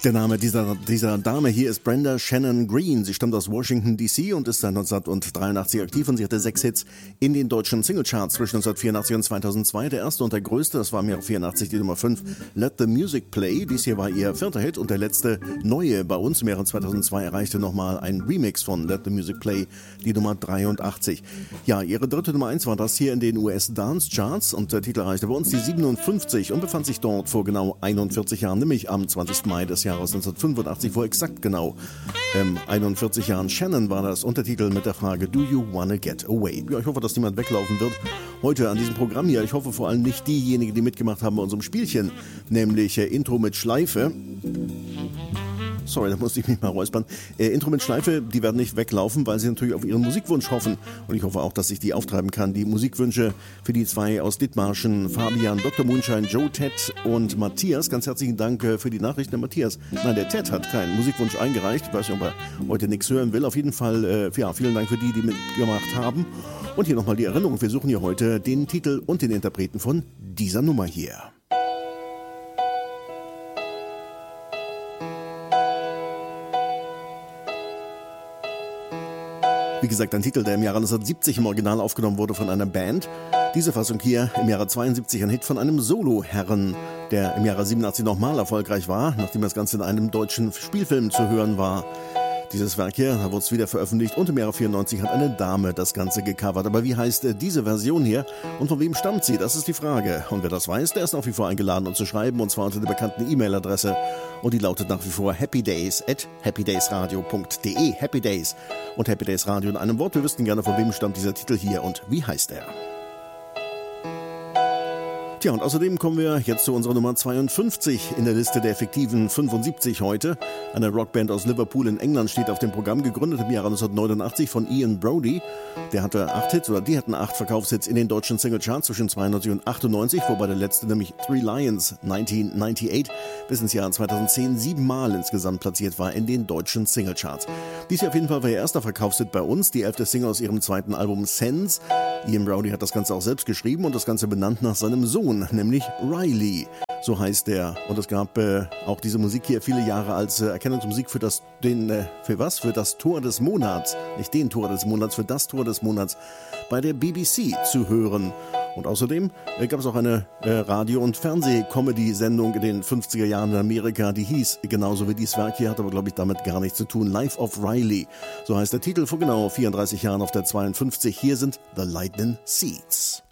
Der Name dieser Dame hier ist Brenda Shannon Green. Sie stammt aus Washington D.C. und ist seit 1983 aktiv und sie hatte 6 Hits in den deutschen Singlecharts zwischen 1984 und 2002. Der erste und der größte, das war im Jahr 84 die Nummer 5, Let the Music Play. Dies hier war ihr 4. Hit und der letzte neue bei uns im Jahre 2002 erreichte nochmal ein Remix von Let the Music Play, die Nummer 83. Ja, ihre dritte Nummer 1 war das hier in den US Dance Charts und der Titel erreichte bei uns die 57 und befand sich dort vor genau 41 Jahren, nämlich am 20. Mai des Jahres 1985, vor exakt genau 41 Jahren. Shannon war das Untertitel mit der Frage Do you wanna get away? Ja, ich hoffe, dass niemand weglaufen wird heute an diesem Programm hier. Ich hoffe vor allem nicht diejenigen, die mitgemacht haben bei unserem Spielchen, nämlich Intro mit Schleife. Sorry, da musste ich mich mal räuspern. Intro mit Schleife, die werden nicht weglaufen, weil sie natürlich auf ihren Musikwunsch hoffen. Und ich hoffe auch, dass ich die auftreiben kann. Die Musikwünsche für die 2 aus Dithmarschen, Fabian, Dr. Moonshine, Joe, Ted und Matthias. Ganz herzlichen Dank für die Nachrichten, der Matthias. Nein, der Ted hat keinen Musikwunsch eingereicht. Ich weiß nicht, ob er heute nichts hören will. Auf jeden Fall, vielen Dank für die mitgemacht haben. Und hier nochmal die Erinnerung. Wir suchen hier heute den Titel und den Interpreten von dieser Nummer hier. Wie gesagt, ein Titel, der im Jahre 1970 im Original aufgenommen wurde von einer Band. Diese Fassung hier im Jahre 72 ein Hit von einem Solo-Herren, der im Jahre 87 nochmal erfolgreich war, nachdem das Ganze in einem deutschen Spielfilm zu hören war. Dieses Werk hier, da wurde es wieder veröffentlicht und im Jahre 94 hat eine Dame das Ganze gecovert. Aber wie heißt diese Version hier und von wem stammt sie? Das ist die Frage. Und wer das weiß, der ist nach wie vor eingeladen, uns zu schreiben, und zwar unter der bekannten E-Mail-Adresse. Und die lautet nach wie vor happydays@happydaysradio.de. Happy Days und Happy Days Radio in einem Wort. Wir wüssten gerne, von wem stammt dieser Titel hier und wie heißt er? Tja, und außerdem kommen wir jetzt zu unserer Nummer 52 in der Liste der fiktiven 75 heute. Eine Rockband aus Liverpool in England steht auf dem Programm, gegründet im Jahre 1989 von Ian Brody. Der hatte 8 Hits, oder die hatten 8 Verkaufshits in den deutschen Singlecharts zwischen 92 und 98, wobei der letzte, nämlich Three Lions 1998, bis ins Jahr 2010 7-mal insgesamt platziert war in den deutschen Singlecharts. Dies hier auf jeden Fall war ihr erster Verkaufshit bei uns, die 11. Single aus ihrem 2. Album Sense. Ian Brody hat das Ganze auch selbst geschrieben und das Ganze benannt nach seinem Sohn, nämlich Riley. So heißt er. Und es gab auch diese Musik hier viele Jahre als Erkennungsmusik für das Tor des Monats. Nicht den Tor des Monats, für das Tor des Monats bei der BBC zu hören. Und außerdem gab es auch eine Radio- und Fernseh-Comedy-Sendung in den 50er Jahren in Amerika, die hieß genauso wie dieses Werk hier, hat aber, glaube ich, damit gar nichts zu tun. Life of Riley. So heißt der Titel, vor genau 34 Jahren auf der 52. Hier sind The Lightning Seeds.